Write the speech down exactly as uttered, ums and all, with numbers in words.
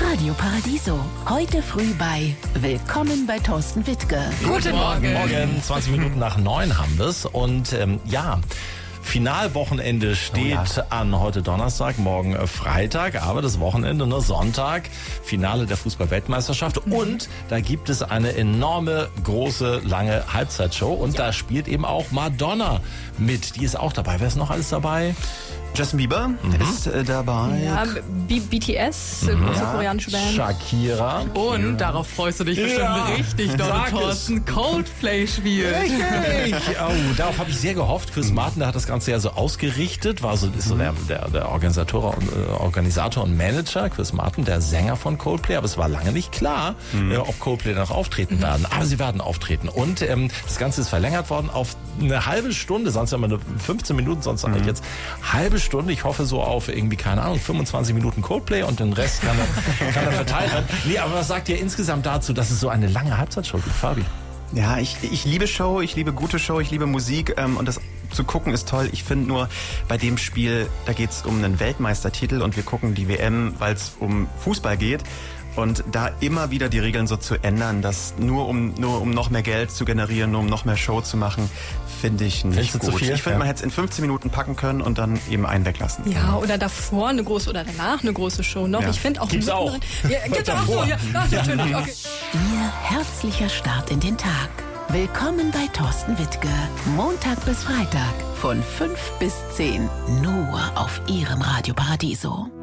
Radio Paradiso. Heute früh bei Willkommen bei Thorsten Wittke. Guten Morgen. Morgen, zwanzig Minuten nach neun haben wir es. Und ähm, ja, Finalwochenende steht oh ja. an. Heute Donnerstag, morgen Freitag, aber das Wochenende, ne, Sonntag, Finale der Fußball-Weltmeisterschaft. Mhm. Und da gibt es eine enorme, große, lange Halbzeitshow. Und ja. da spielt eben auch Madonna mit. Die ist auch dabei. Wer ist noch alles dabei? Justin Bieber mhm. ist äh, dabei. Ja, B- BTS, mhm. große ja. koreanische Band. Shakira. Und ja. darauf freust du dich bestimmt ja. richtig, doll, Thorsten. Coldplay spielt. Richtig. Oh, darauf habe ich sehr gehofft. Chris Martin, der hat das Ganze ja so ausgerichtet, war so, ist so der, der, der Organisator, und, äh, Organisator und Manager, Chris Martin, der Sänger von Coldplay. Aber es war lange nicht klar, mhm. äh, ob Coldplay noch auftreten mhm. werden. Aber sie werden auftreten. Und ähm, das Ganze ist verlängert worden auf eine halbe Stunde, sonst haben wir nur fünfzehn Minuten, sonst mhm. jetzt halbe Stunde. Ich hoffe so auf irgendwie, keine Ahnung, fünfundzwanzig Minuten Coldplay und den Rest kann er, kann er verteilt werden. Nee, aber was sagt ihr insgesamt dazu, dass es so eine lange Halbzeitshow gibt, Fabi? Ja, ich, ich liebe Show, ich liebe gute Show, ich liebe Musik ähm, und das zu gucken ist toll. Ich finde nur, bei dem Spiel, da geht es um einen Weltmeistertitel und wir gucken die W M, weil es um Fußball geht. Und da immer wieder die Regeln so zu ändern, dass nur um nur um noch mehr Geld zu generieren, nur um noch mehr Show zu machen, finde ich nicht gut. Viel? Ich finde, ja. man hätte es in fünfzehn Minuten packen können und dann eben einen weglassen. Ja, oder davor eine große oder danach eine große Show noch. Ja. Ich finde auch... Gibt's auch. Ja, gibt's auch so, ja. Ach, natürlich, okay. Ihr herzlicher Start in den Tag. Willkommen bei Thorsten Wittke. Montag bis Freitag von fünf bis zehn. Nur auf Ihrem Radio Paradiso.